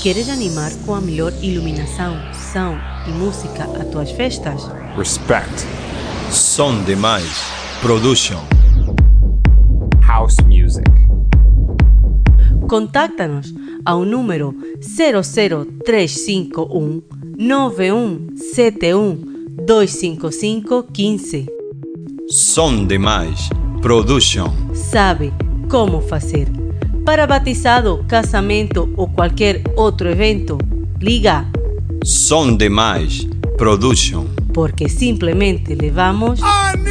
Queres animar com a melhor iluminação, som e música a tuas festas? Respect. Som Demais Production. House music. Contáctanos ao número 00351 9171 255 15. Som Demais Production. Sabe como fazer. Para batizado, casamento ou qualquer outro evento, liga. Som Demais Production. Porque simplesmente levamos